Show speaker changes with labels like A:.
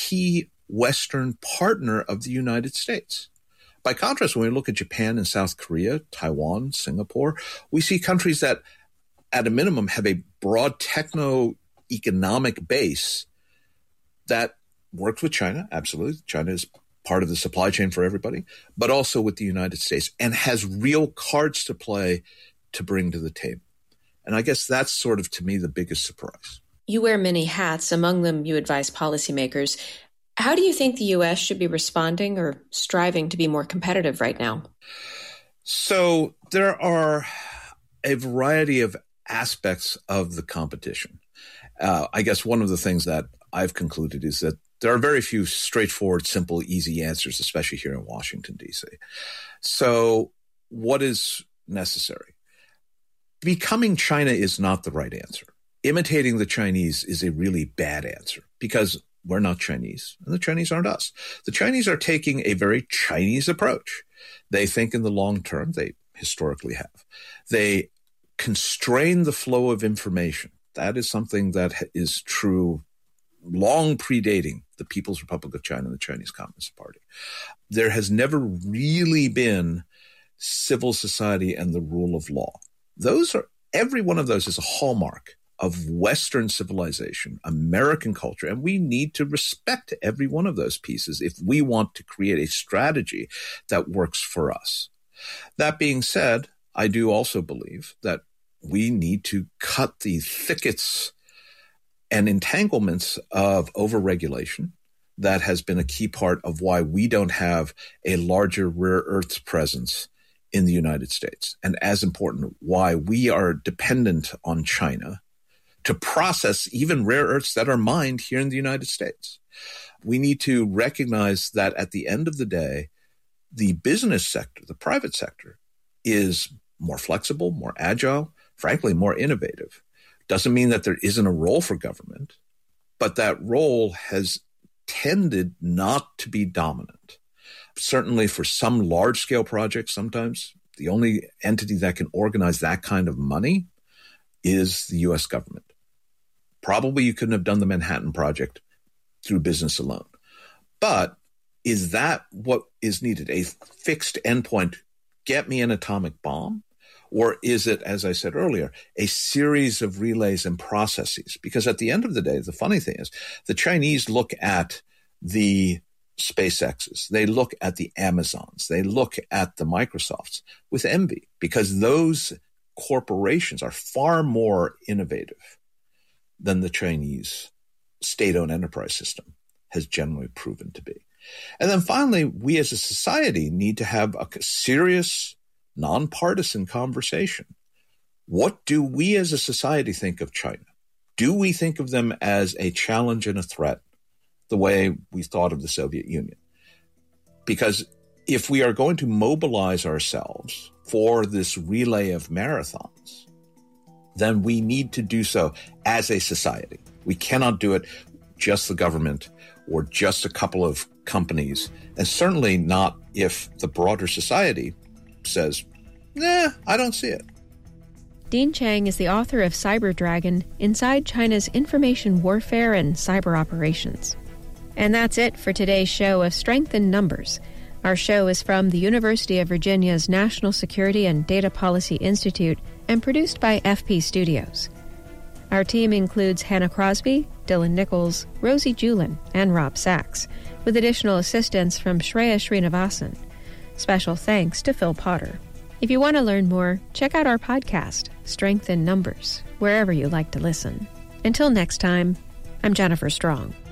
A: key Western partner of the United States. By contrast, when we look at Japan and South Korea, Taiwan, Singapore, we see countries that, at a minimum, have a broad techno-economic base that works with China. Absolutely. China is part of the supply chain for everybody, but also with the United States, and has real cards to play to bring to the table. And I guess that's sort of, to me, the biggest surprise.
B: You wear many hats. Among them, you advise policymakers. How do you think the U.S. should be responding or striving to be more competitive right now?
A: So there are a variety of aspects of the competition. I guess one of the things that I've concluded is that there are very few straightforward, simple, easy answers, especially here in Washington, D.C. So what is necessary? Becoming China is not the right answer. Imitating the Chinese is a really bad answer because we're not Chinese, and the Chinese aren't us. The Chinese are taking a very Chinese approach. They think in the long term. They historically have. They constrain the flow of information. That is something that is true long predating the People's Republic of China and the Chinese Communist Party. There has never really been civil society and the rule of law. Every one of those is a hallmark of Western civilization, American culture, and we need to respect every one of those pieces if we want to create a strategy that works for us. That being said, I do also believe that we need to cut the thickets and entanglements of overregulation that has been a key part of why we don't have a larger rare earths presence in the United States. And as important, why we are dependent on China to process even rare earths that are mined here in the United States. We need to recognize that at the end of the day, the business sector, the private sector, is more flexible, more agile, frankly, more innovative. Doesn't mean that there isn't a role for government, but that role has tended not to be dominant. Certainly for some large-scale projects, sometimes the only entity that can organize that kind of money is the U.S. government. Probably you couldn't have done the Manhattan Project through business alone. But is that what is needed? A fixed endpoint, get me an atomic bomb? Or is it, as I said earlier, a series of relays and processes? Because at the end of the day, the funny thing is the Chinese look at the SpaceXs, they look at the Amazons, they look at the Microsofts with envy because those corporations are far more innovative than the Chinese state-owned enterprise system has generally proven to be. And then finally, we as a society need to have a serious, nonpartisan conversation. What do we as a society think of China? Do we think of them as a challenge and a threat the way we thought of the Soviet Union? Because if we are going to mobilize ourselves for this relay of marathons, then we need to do so as a society. We cannot do it just the government or just a couple of companies, and certainly not if the broader society says, nah, I don't see it.
B: Dean Chang is the author of Cyber Dragon, Inside China's Information Warfare and Cyber Operations. And that's it for today's show of Strength in Numbers. Our show is from the University of Virginia's National Security and Data Policy Institute and produced by FP Studios. Our team includes Hannah Crosby, Dylan Nichols, Rosie Julin, and Rob Sachs, with additional assistance from Shreya Srinivasan. Special thanks to Phil Potter. If you want to learn more, check out our podcast, Strength in Numbers, wherever you like to listen. Until next time, I'm Jennifer Strong.